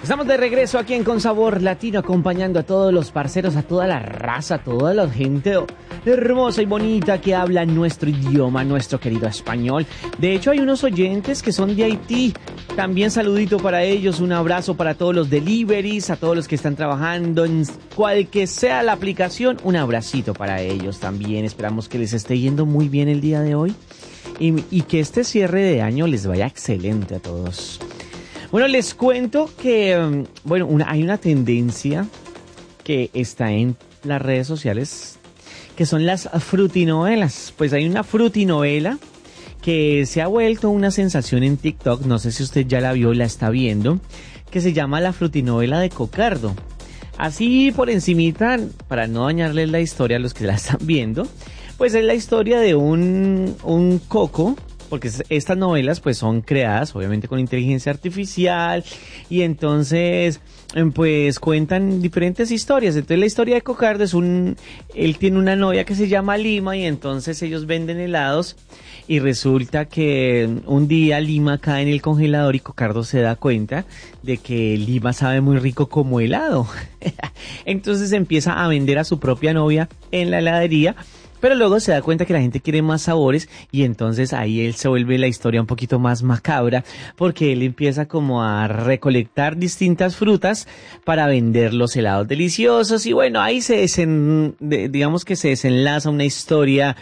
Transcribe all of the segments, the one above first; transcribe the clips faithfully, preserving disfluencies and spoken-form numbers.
Estamos de regreso aquí en Con Sabor Latino, acompañando a todos los parceros, a toda la raza, a toda la gente hermosa y bonita que habla nuestro idioma, nuestro querido español. De hecho, hay unos oyentes que son de Haití. También saludito para ellos, un abrazo para todos los deliveries, a todos los que están trabajando en cual que sea la aplicación, un abracito para ellos también. Esperamos que les esté yendo muy bien el día de hoy y, y que este cierre de año les vaya excelente a todos. Bueno, les cuento que, bueno, una, hay una tendencia que está en las redes sociales, que son las frutinovelas. Pues hay una frutinovela que se ha vuelto una sensación en TikTok, no sé si usted ya la vio, la está viendo, que se llama la frutinovela de Cocardo. Así por encimita, para no dañarles la historia a los que la están viendo, pues es la historia de un, un coco, porque estas novelas pues son creadas obviamente con inteligencia artificial y entonces pues cuentan diferentes historias. Entonces la historia de Cocardo es un, él tiene una novia que se llama Lima y entonces ellos venden helados y resulta que un día Lima cae en el congelador y Cocardo se da cuenta de que Lima sabe muy rico como helado. Entonces empieza a vender a su propia novia en la heladería. Pero luego se da cuenta que la gente quiere más sabores y entonces ahí él se vuelve la historia un poquito más macabra porque él empieza como a recolectar distintas frutas para vender los helados deliciosos y bueno, ahí se desen, digamos que se desenlaza una historia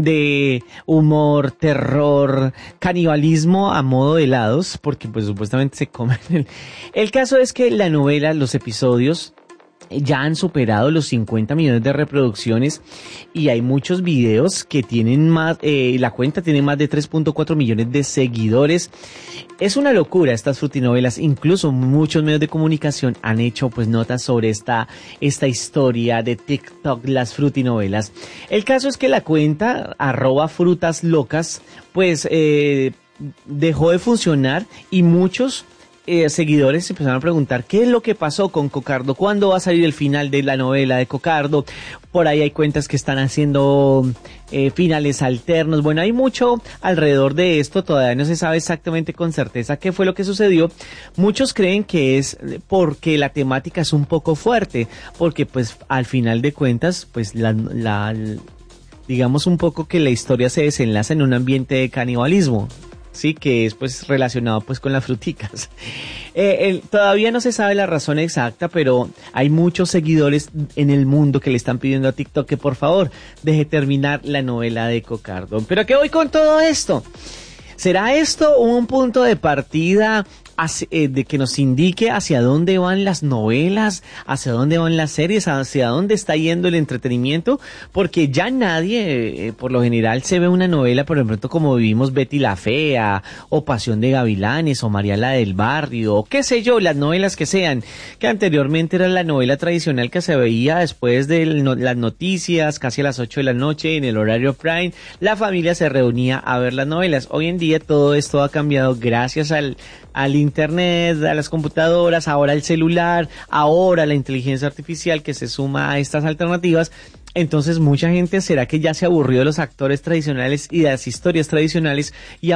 de humor, terror, canibalismo a modo de helados porque pues supuestamente se comen. El, el caso es que la novela, los episodios ya han superado los cincuenta millones de reproducciones y hay muchos videos que tienen más, eh, la cuenta tiene más de tres punto cuatro millones de seguidores. Es una locura estas frutinovelas, incluso muchos medios de comunicación han hecho pues notas sobre esta, esta historia de TikTok, las frutinovelas. El caso es que la cuenta arroba frutas locas pues eh, dejó de funcionar y muchos Eh, seguidores empezaron a preguntar qué es lo que pasó con Cocardo, cuándo va a salir el final de la novela de Cocardo. Por ahí hay cuentas que están haciendo eh, finales alternos. Bueno, hay mucho alrededor de esto, todavía no se sabe exactamente con certeza qué fue lo que sucedió. Muchos creen que es porque la temática es un poco fuerte, porque pues al final de cuentas pues la, la digamos un poco que la historia se desenlaza en un ambiente de canibalismo. Sí, que es pues relacionado pues con las fruticas. Eh, el, todavía no se sabe la razón exacta, pero hay muchos seguidores en el mundo que le están pidiendo a TikTok que por favor deje terminar la novela de Cocardo. ¿Pero a qué voy con todo esto? ¿Será esto un punto de partida hacia, eh, de que nos indique hacia dónde van las novelas, hacia dónde van las series, hacia dónde está yendo el entretenimiento? Porque ya nadie, eh, por lo general, se ve una novela, por ejemplo, como vivimos Betty la Fea, o Pasión de Gavilanes, o María la del Barrio, o qué sé yo, las novelas que sean, que anteriormente era la novela tradicional que se veía después de no, las noticias, casi a las ocho de la noche, en el horario prime, la familia se reunía a ver las novelas. Hoy en día todo esto ha cambiado gracias al al internet, a las computadoras, ahora el celular, ahora la inteligencia artificial que se suma a estas alternativas. Entonces mucha gente será que ya se aburrió de los actores tradicionales y de las historias tradicionales y